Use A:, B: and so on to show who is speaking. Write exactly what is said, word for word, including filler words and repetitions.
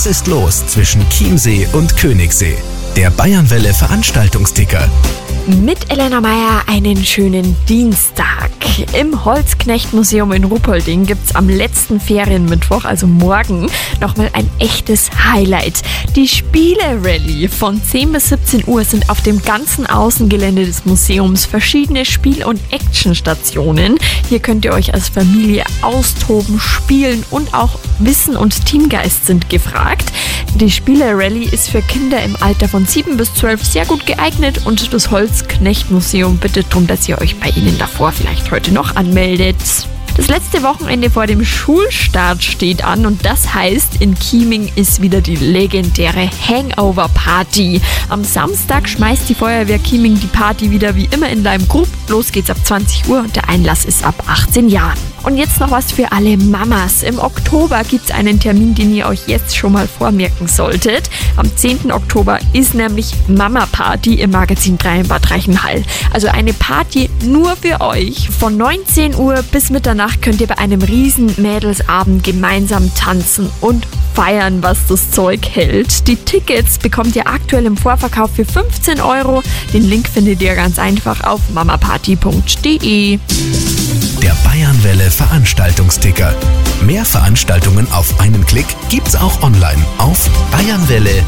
A: Was ist los zwischen Chiemsee und Königssee? Der Bayernwelle Veranstaltungsticker.
B: Mit Elena Meyer einen schönen Dienstag. Im Holzknecht-Museum in Ruppolding gibt's am letzten Ferienmittwoch, also morgen, nochmal ein echtes Highlight. Die Spiele-Rallye. Von zehn bis siebzehn Uhr sind auf dem ganzen Außengelände des Museums verschiedene Spiel- und Actionstationen. Hier könnt ihr euch als Familie austoben, spielen und auch Wissen und Teamgeist sind gefragt. Die Spiele-Rallye ist für Kinder im Alter von sieben bis zwölf sehr gut geeignet und das Holzknecht-Museum bittet darum, dass ihr euch bei ihnen davor vielleicht heute noch anmeldet. Das letzte Wochenende vor dem Schulstart steht an und das heißt, in Chieming ist wieder die legendäre Hangover-Party. Am Samstag schmeißt die Feuerwehr Chieming die Party wieder wie immer in Leimgrub. Los geht's ab zwanzig Uhr und der Einlass ist ab achtzehn Jahren. Und jetzt noch was für alle Mamas. Im Oktober gibt's einen Termin, den ihr euch jetzt schon mal vormerken solltet. Am zehnten Oktober ist nämlich Mama-Party im Magazin drei in Bad Reichenhall. Also eine Party nur für euch. Von neunzehn Uhr bis Mitternacht könnt ihr bei einem riesen Mädelsabend gemeinsam tanzen und feiern, was das Zeug hält. Die Tickets bekommt ihr aktuell im Vorverkauf für fünfzehn Euro. Den Link findet ihr ganz einfach auf mamaparty punkt de.
A: Der Bayernwelle Veranstaltungsticker. Mehr Veranstaltungen auf einen Klick gibt's auch online auf bayernwelle